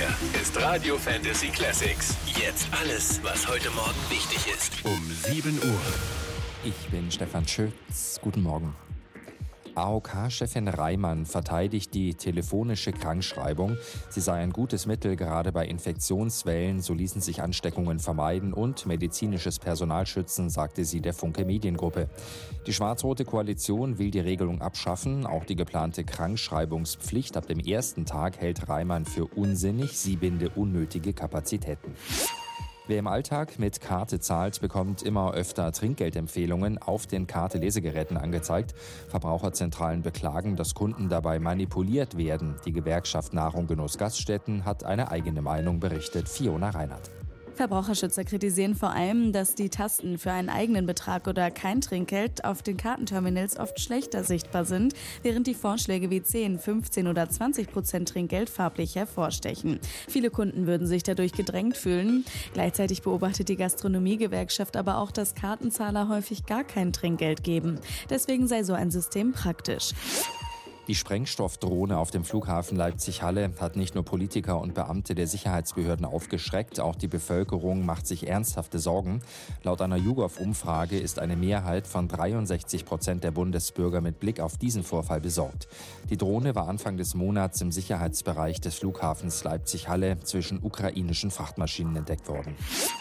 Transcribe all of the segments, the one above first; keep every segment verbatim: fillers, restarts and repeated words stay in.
ist Radio Fantasy Classics. Jetzt alles, was heute Morgen wichtig ist. Um sieben Uhr. Ich bin Stefan Schütz. Guten Morgen. A O K-Chefin Reimann verteidigt die telefonische Krankschreibung. Sie sei ein gutes Mittel, gerade bei Infektionswellen. So ließen sich Ansteckungen vermeiden und medizinisches Personal schützen, sagte sie der Funke Mediengruppe. Die schwarz-rote Koalition will die Regelung abschaffen. Auch die geplante Krankschreibungspflicht ab dem ersten Tag hält Reimann für unsinnig. Sie binde unnötige Kapazitäten. Wer im Alltag mit Karte zahlt, bekommt immer öfter Trinkgeldempfehlungen auf den Karte-Lesegeräten angezeigt. Verbraucherzentralen beklagen, dass Kunden dabei manipuliert werden. Die Gewerkschaft Nahrung Genuss Gaststätten hat eine eigene Meinung, berichtet Fiona Reinhardt. Verbraucherschützer kritisieren vor allem, dass die Tasten für einen eigenen Betrag oder kein Trinkgeld auf den Kartenterminals oft schlechter sichtbar sind, während die Vorschläge wie zehn, fünfzehn oder zwanzig Prozent Trinkgeld farblich hervorstechen. Viele Kunden würden sich dadurch gedrängt fühlen. Gleichzeitig beobachtet die Gastronomiegewerkschaft aber auch, dass Kartenzahler häufig gar kein Trinkgeld geben. Deswegen sei so ein System praktisch. Die Sprengstoffdrohne auf dem Flughafen Leipzig-Halle hat nicht nur Politiker und Beamte der Sicherheitsbehörden aufgeschreckt, auch die Bevölkerung macht sich ernsthafte Sorgen. Laut einer YouGov-Umfrage ist eine Mehrheit von dreiundsechzig Prozent der Bundesbürger mit Blick auf diesen Vorfall besorgt. Die Drohne war Anfang des Monats im Sicherheitsbereich des Flughafens Leipzig-Halle zwischen ukrainischen Frachtmaschinen entdeckt worden.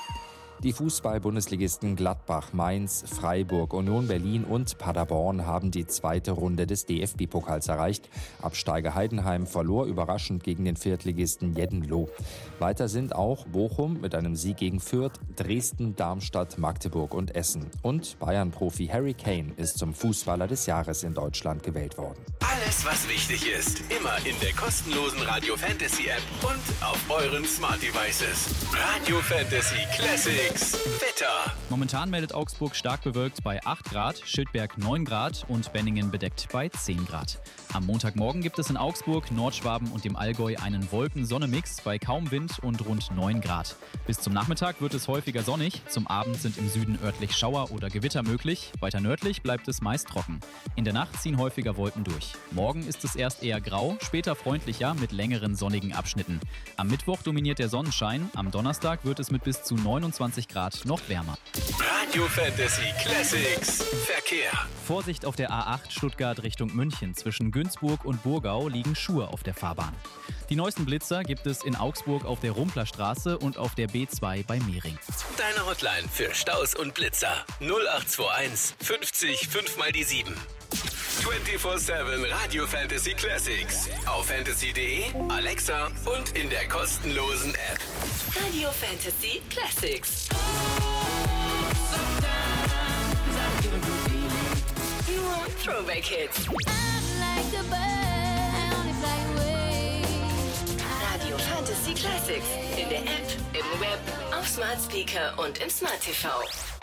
Die Fußball-Bundesligisten Gladbach, Mainz, Freiburg, Union Berlin und Paderborn haben die zweite Runde des D F B-Pokals erreicht. Absteiger Heidenheim verlor überraschend gegen den Viertligisten Jeddenloh. Weiter sind auch Bochum mit einem Sieg gegen Fürth, Dresden, Darmstadt, Magdeburg und Essen. Und Bayern-Profi Harry Kane ist zum Fußballer des Jahres in Deutschland gewählt worden. Alles, was wichtig ist, immer in der kostenlosen Radio Fantasy App und auf euren Smart Devices. Radio Fantasy Classics. Wetter. Momentan meldet Augsburg stark bewölkt bei acht Grad, Schildberg neun Grad und Benningen bedeckt bei zehn Grad. Am Montagmorgen gibt es in Augsburg, Nordschwaben und dem Allgäu einen Wolken-Sonne-Mix bei kaum Wind und rund neun Grad. Bis zum Nachmittag wird es häufiger sonnig. Zum Abend sind im Süden örtlich Schauer oder Gewitter möglich. Weiter nördlich bleibt es meist trocken. In der Nacht ziehen häufiger Wolken durch. Morgen ist es erst eher grau, später freundlicher mit längeren sonnigen Abschnitten. Am Mittwoch dominiert der Sonnenschein. Am Donnerstag wird es mit bis zu neunundzwanzig Grad noch wärmer. Radio Fantasy Classics Verkehr. Vorsicht auf der A acht Stuttgart Richtung München. Zwischen Günzburg und Burgau liegen Schuhe auf der Fahrbahn. Die neuesten Blitzer gibt es in Augsburg auf der Rumplerstraße und auf der B zwei bei Mehring. Deine Hotline für Staus und Blitzer null acht zwei eins fünfzig fünf mal die sieben. vierundzwanzig sieben Radio Fantasy Classics auf fantasy punkt de, Alexa und in der kostenlosen App. Radio Fantasy Classics. Throwback Hits. Radio Fantasy Classics in der App, im Web, auf Smart Speaker und im Smart T V.